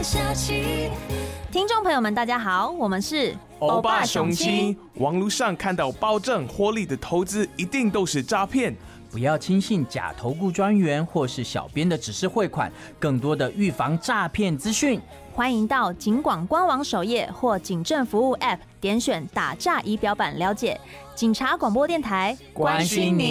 下起。 听众朋友们，大家好，我们是欧巴雄鸡。网络上看到保证获利的投资，一定都是诈骗。 不要轻信假投顾专员或是小编的指示汇款，更多的预防诈骗资讯。 欢迎到警广官网首页或警政服务 App 点选打诈仪表板了解。警察广播电台， 关心您。